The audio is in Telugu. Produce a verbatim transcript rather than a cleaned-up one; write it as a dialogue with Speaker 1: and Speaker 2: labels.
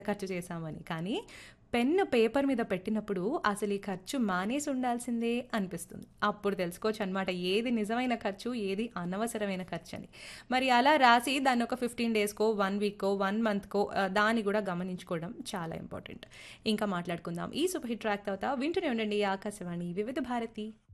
Speaker 1: ఖర్చు చేశామని. కానీ పెన్ను పేపర్ మీద పెట్టినప్పుడు అసలు ఈ ఖర్చు మానేసి ఉండాల్సిందే అనిపిస్తుంది. అప్పుడు తెలుసుకోవచ్చు అనమాట ఏది నిజమైన ఖర్చు, ఏది అనవసరమైన ఖర్చు అని. మరి అలా రాసి దాన్ని ఒక పదిహేను డేస్‌కో, ఒక వీక్కో, ఒక మంత్‌కో ఆహ్, దాన్ని గూడా గమనించుకోవడం చాలా ఇంపార్టెంట్. ఇంకా మాట్లాడుకుందాం ఈ సూపర్ హిట్ ట్రాక్ తర్వాత. వింటూనే ఉండండి ఆకాశవాణి వివిధ భారతి.